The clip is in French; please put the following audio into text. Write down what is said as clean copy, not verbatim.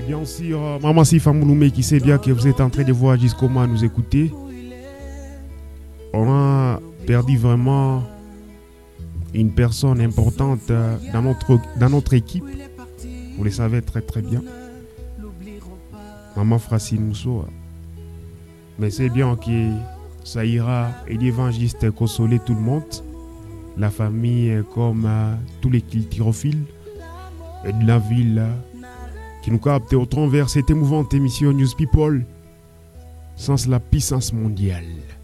bien sûr, Maman Sifa Mouloumé qui sait bien que vous êtes en train de voir jusqu'au moment nous écouter. On a perdu vraiment une personne importante dans notre équipe. Vous le savez très très bien. Maman Francine Mousso. Mais c'est bien que ça ira et Dieu va juste consoler tout le monde. La famille comme tous les culturophiles et de la ville qui nous captent au travers cette émouvante émission News People sans la puissance mondiale.